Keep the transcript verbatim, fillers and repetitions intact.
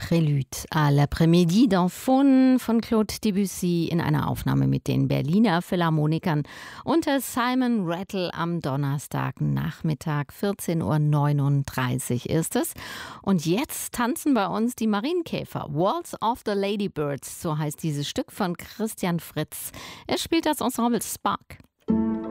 Prélude à l'après-midi dans Faune von Claude Debussy in einer Aufnahme mit den Berliner Philharmonikern unter Simon Rattle am Donnerstagnachmittag. vierzehn Uhr neununddreißig ist es. Und jetzt tanzen bei uns die Marienkäfer. Waltz of the Ladybirds, so heißt dieses Stück von Christian Fritz. Er spielt das Ensemble Spark.